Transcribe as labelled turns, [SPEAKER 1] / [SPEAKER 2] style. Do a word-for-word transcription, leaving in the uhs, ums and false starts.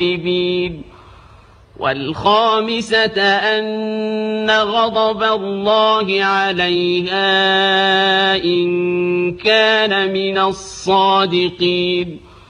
[SPEAKER 1] والخامسة أن غضب الله عليها إن كان من الصادقين.